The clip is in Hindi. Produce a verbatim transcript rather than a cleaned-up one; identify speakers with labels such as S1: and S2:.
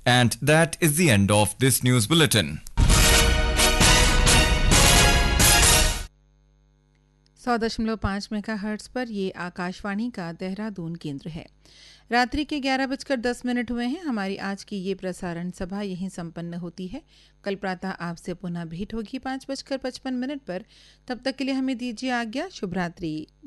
S1: And that is the end of this news bulletin.
S2: सौ दशमलव पाँच मेगा हर्ट्स पर ये आकाशवाणी का देहरादून केंद्र है। रात्रि के ग्यारह बजकर दस मिनट हुए हैं। हमारी आज की ये प्रसारण सभा यहीं संपन्न होती है। कल प्रातः आपसे पुनः भेंट होगी पाँच बजकर पचपन मिनट पर। तब तक के लिए हमें दीजिए आज्ञा। शुभ रात्रि।